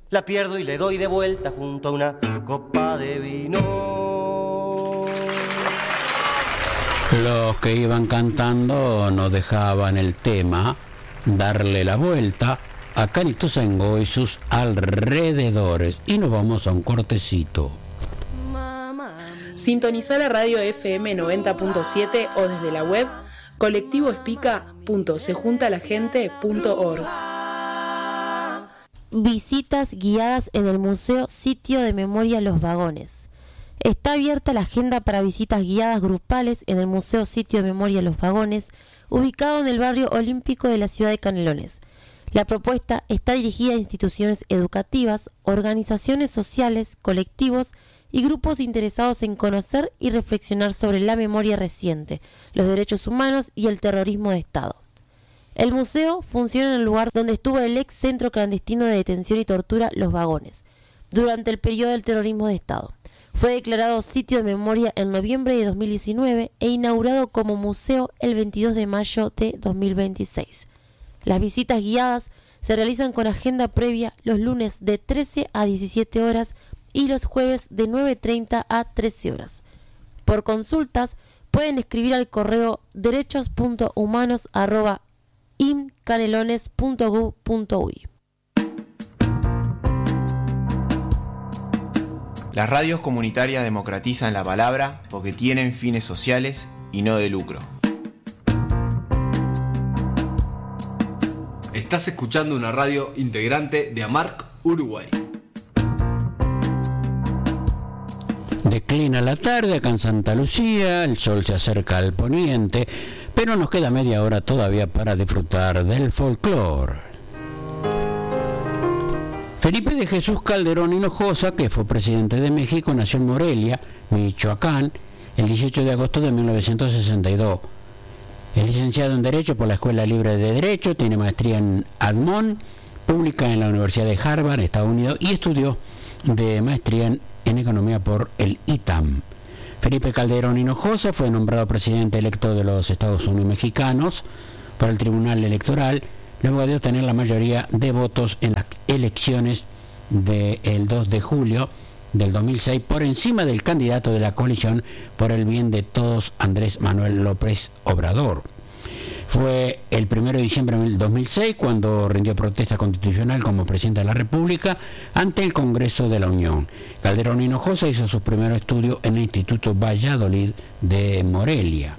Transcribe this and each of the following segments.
La pierdo y le doy de vuelta junto a una copa de vino. Los que iban cantando no dejaban el tema darle la vuelta a Canituzaingó y sus alrededores. Y nos vamos a un cortecito. Sintonizá la radio FM 90.7 o desde la web colectivoespica.sejuntalagente.org. Visitas guiadas en el Museo Sitio de Memoria Los Vagones. Está abierta la agenda para visitas guiadas grupales en el Museo Sitio de Memoria Los Vagones, ubicado en el barrio olímpico de la ciudad de Canelones. La propuesta está dirigida a instituciones educativas, organizaciones sociales, colectivos y grupos interesados en conocer y reflexionar sobre la memoria reciente, los derechos humanos y el terrorismo de Estado. El museo funciona en el lugar donde estuvo el ex centro clandestino de detención y tortura Los Vagones, durante el periodo del terrorismo de Estado. Fue declarado sitio de memoria en noviembre de 2019 e inaugurado como museo el 22 de mayo de 2026. Las visitas guiadas se realizan con agenda previa los lunes de 13 a 17 horas y los jueves de 9:30 a 13 horas. Por consultas, pueden escribir al correo derechos.humanos@imcanelones.gov.uy. Las radios comunitarias democratizan la palabra porque tienen fines sociales y no de lucro. Estás escuchando una radio integrante de AMARC Uruguay. Declina la tarde acá en Santa Lucía, el sol se acerca al poniente, pero nos queda media hora todavía para disfrutar del folclore. Felipe de Jesús Calderón Hinojosa, que fue presidente de México, nació en Morelia, Michoacán, el 18 de agosto de 1962. Es licenciado en Derecho por la Escuela Libre de Derecho, tiene maestría en Admon, pública en la Universidad de Harvard, Estados Unidos, y estudió de maestría en Economía por el ITAM. Felipe Calderón Hinojosa fue nombrado presidente electo de los Estados Unidos mexicanos por el Tribunal Electoral, luego de obtener la mayoría de votos en las elecciones del 2 de julio del 2006 por encima del candidato de la coalición por el bien de todos, Andrés Manuel López Obrador. Fue el 1 de diciembre del 2006 cuando rindió protesta constitucional como presidente de la República ante el Congreso de la Unión. Calderón Hinojosa hizo sus primeros estudios en el Instituto Valladolid de Morelia.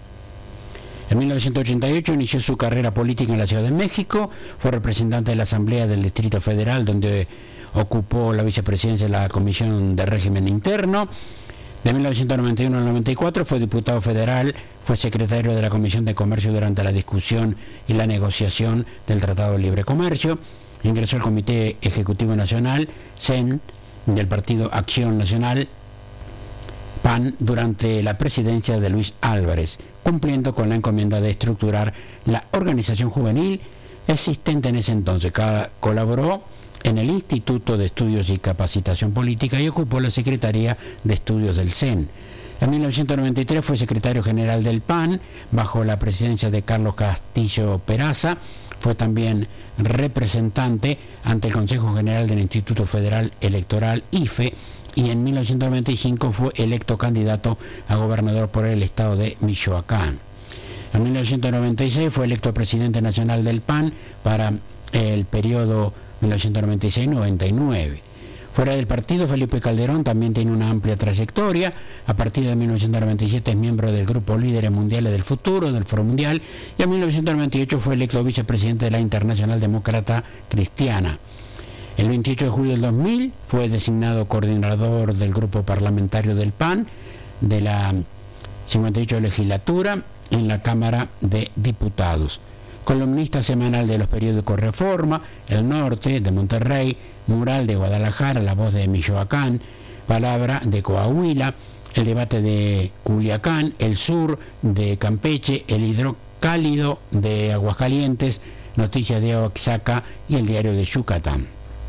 En 1988 inició su carrera política en la Ciudad de México, fue representante de la Asamblea del Distrito Federal, donde ocupó la vicepresidencia de la Comisión de Régimen Interno. De 1991 al 94 fue diputado federal, fue secretario de la Comisión de Comercio durante la discusión y la negociación del Tratado de Libre Comercio. Ingresó al Comité Ejecutivo Nacional, CEN, del Partido Acción Nacional, PAN, durante la presidencia de Luis Álvarez, cumpliendo con la encomienda de estructurar la organización juvenil existente en ese entonces. Colaboró en el Instituto de Estudios y Capacitación Política y ocupó la Secretaría de Estudios del CEN. En 1993 fue secretario general del PAN, bajo la presidencia de Carlos Castillo Peraza. Fue también representante ante el Consejo General del Instituto Federal Electoral, IFE, y en 1995 fue electo candidato a gobernador por el estado de Michoacán. En 1996 fue electo presidente nacional del PAN para el periodo 1996-99. Fuera del partido, Felipe Calderón también tiene una amplia trayectoria. A partir de 1997 es miembro del Grupo Líderes Mundiales del Futuro, del Foro Mundial, y en 1998 fue electo vicepresidente de la Internacional Demócrata Cristiana. El 28 de julio del 2000 fue designado coordinador del grupo parlamentario del PAN de la 58 legislatura en la Cámara de Diputados. Columnista semanal de los periódicos Reforma, El Norte de Monterrey, Mural de Guadalajara, La Voz de Michoacán, Palabra de Coahuila, El Debate de Culiacán, El Sur de Campeche, El Hidrocálido de Aguascalientes, Noticias de Oaxaca y El Diario de Yucatán.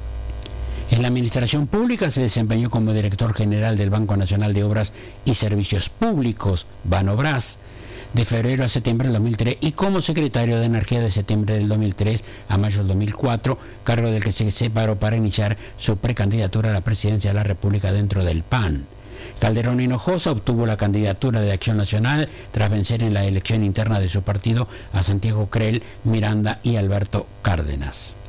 En la administración pública se desempeñó como director general del Banco Nacional de Obras y Servicios Públicos, Banobras. de febrero a septiembre del 2003 y como secretario de Energía de septiembre del 2003 a mayo del 2004, cargo del que se separó para iniciar su precandidatura a la presidencia de la República dentro del PAN. Calderón Hinojosa obtuvo la candidatura de Acción Nacional tras vencer en la elección interna de su partido a Santiago Creel, Miranda y Alberto Cárdenas.